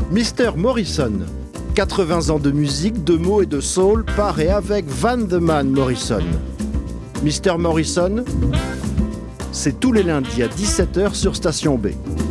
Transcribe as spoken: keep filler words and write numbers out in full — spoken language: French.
Mister Morrison, quatre-vingts ans de musique, de mots et de soul par et avec Van the Man Morrison. Mister Morrison, c'est tous les lundis à dix-sept heures sur Station B.